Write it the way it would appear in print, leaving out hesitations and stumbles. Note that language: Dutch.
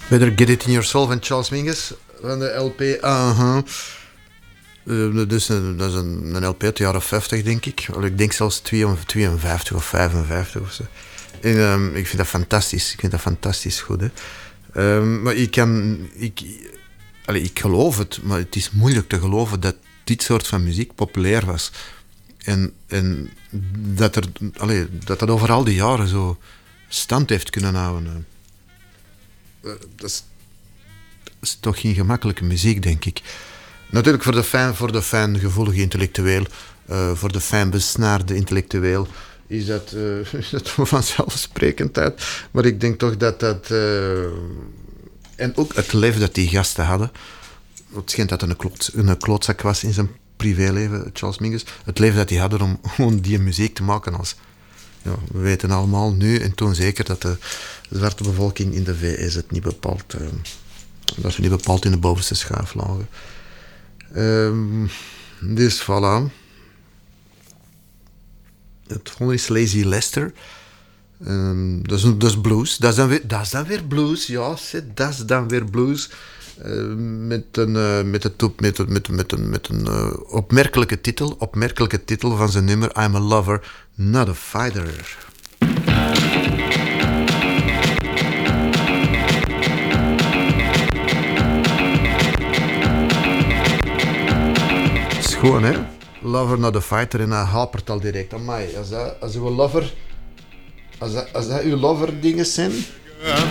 Better Get It In Yourself van Charles Mingus van de LP. Dat is een LP uit de jaren 50, denk ik. Ik denk zelfs 52 of 55 of zo. En, ik vind dat fantastisch. Ik vind dat fantastisch goed. Hè. Maar ik geloof het, maar het is moeilijk te geloven dat dit soort van muziek populair was. En dat over al die jaren zo stand heeft kunnen houden. Dat is toch geen gemakkelijke muziek, denk ik. Natuurlijk voor de fijngevoelige intellectueel, voor de fijnbesnaarde intellectueel, is dat vanzelfsprekendheid. Maar ik denk toch dat dat... en ook het lef dat die gasten hadden. Het schijnt dat een klootzak was in zijn privéleven, Charles Mingus. Het lef dat die hadden om gewoon die muziek te maken als... Ja, we weten allemaal nu en toen zeker dat de zwarte bevolking in de VS het niet bepaald... dat ze niet bepaald in de bovenste schuif lagen. Dus voilà. Het volgende is Lazy Lester. Dat is blues. Dat is dan weer blues. Ja, dat is dan weer blues. Met een opmerkelijke titel van zijn nummer I'm a Lover, Not a Fighter. Gewoon, hè? Lover, not a fighter. En hij hapert al direct. Amai, als uw lover... Als dat uw lover dingen zijn...